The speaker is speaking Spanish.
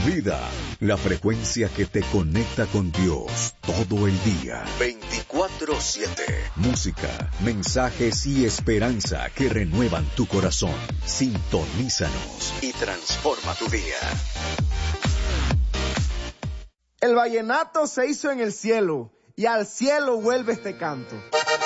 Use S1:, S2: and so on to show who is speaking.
S1: vida, la frecuencia que te conecta con Dios todo el día. 24/7. Música, mensajes y esperanza que renuevan tu corazón. Sintonízanos y transforma tu día.
S2: El vallenato se hizo en el cielo y al cielo vuelve este canto.